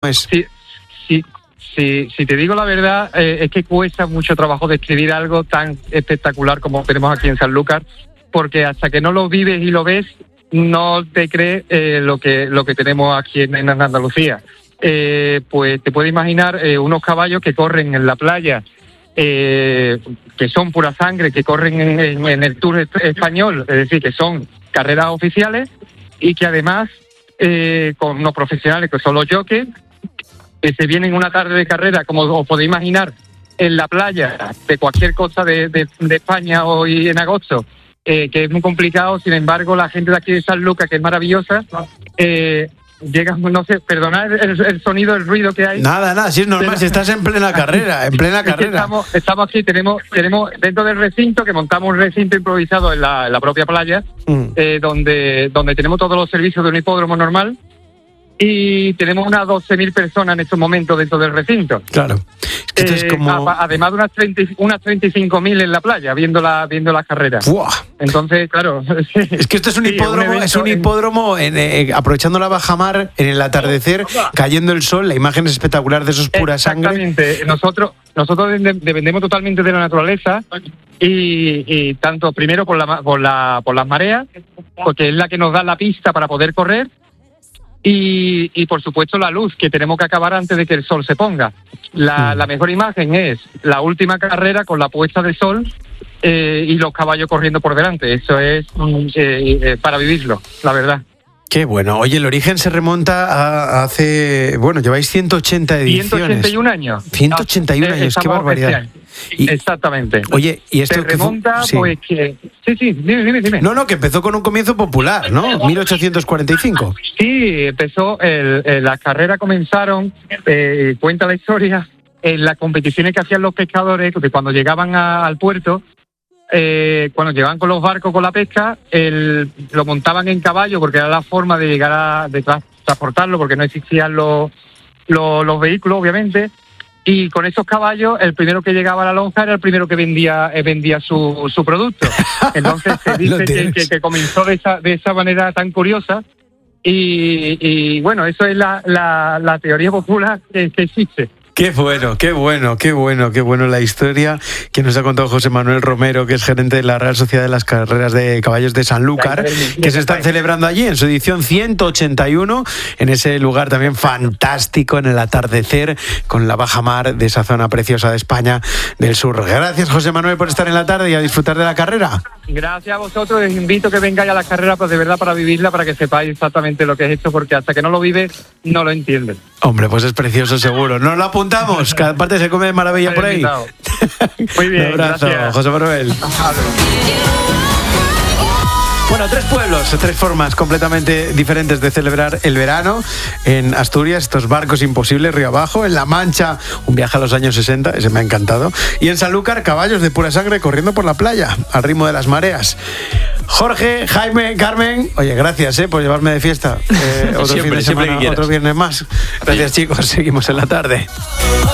es? Si te digo la verdad, es que cuesta mucho trabajo describir algo tan espectacular como tenemos aquí en Sanlúcar, porque hasta que no lo vives y lo ves, no te crees lo que tenemos aquí en Andalucía. Pues te puedes imaginar unos caballos que corren en la playa, que son pura sangre, que corren en el Tour español, es decir, que son carreras oficiales y que además con unos profesionales que son los jockeys, que se vienen una tarde de carrera, como os podéis imaginar, en la playa de cualquier costa de España hoy en agosto, que es muy complicado. Sin embargo, la gente de aquí de Sanlúcar, que es maravillosa, llega, no sé, perdonad el sonido, el ruido que hay. Nada, si es normal, si estás en plena carrera, Estamos aquí, tenemos dentro del recinto, que montamos un recinto improvisado en la propia playa, donde tenemos todos los servicios de un hipódromo normal, y tenemos unas 12.000 personas en estos momentos dentro del recinto. Claro. Es como... Además de unas 35.000 en la playa viendo las carreras. ¡Buah! Entonces, claro. Es que esto es un hipódromo, aprovechando la bajamar, en el atardecer, cayendo el sol, la imagen es espectacular de esos pura sangre. Exactamente. Nosotros dependemos totalmente de la naturaleza y tanto primero por las mareas, porque es la que nos da la pista para poder correr. Y por supuesto la luz, que tenemos que acabar antes de que el sol se ponga. La mejor imagen es la última carrera con la puesta de sol y los caballos corriendo por delante. Eso es para vivirlo, la verdad. Qué bueno. Oye, el origen se remonta a hace... Bueno, lleváis 180 ediciones. 181 años. 181 años, qué barbaridad. Exactamente. Oye, ¿y esto se remonta? Sí. Pues que... Sí, dime. No, que empezó con un comienzo popular, ¿no? 1845. Sí, empezó, las carreras comenzaron, cuenta la historia, en las competiciones que hacían los pescadores, que cuando llegaban al puerto, cuando llegaban con los barcos con la pesca, lo montaban en caballo, porque era la forma de llegar de transportarlo, porque no existían los vehículos, obviamente. Y con esos caballos, el primero que llegaba a la lonja era el primero que vendía su producto. Entonces se dice que comenzó de esa manera tan curiosa. Y bueno, eso es la teoría popular que existe. Qué bueno la historia que nos ha contado José Manuel Romero, que es gerente de la Real Sociedad de las Carreras de Caballos de Sanlúcar, que se están celebrando allí en su edición 181, en ese lugar también fantástico, en el atardecer, con la bajamar de esa zona preciosa de España del sur. Gracias, José Manuel, por estar en la tarde y a disfrutar de la carrera. Gracias a vosotros, les invito a que vengáis a la carrera, pues de verdad, para vivirla, para que sepáis exactamente lo que es esto, porque hasta que no lo vives, no lo entiendes. Hombre, pues es precioso seguro. Nos lo apuntamos, cada parte se come de maravilla por ahí. Muy bien, un abrazo, gracias. José Manuel. Bueno, 3 pueblos, 3 formas completamente diferentes de celebrar el verano. En Asturias, estos barcos imposibles, río abajo. En La Mancha, un viaje a los años 60, ese me ha encantado. Y en Sanlúcar, caballos de pura sangre corriendo por la playa, al ritmo de las mareas. Jorge, Jaime, Carmen, oye, gracias por llevarme de fiesta. Otro fin de semana, otro viernes más. Gracias, chicos, seguimos en la tarde.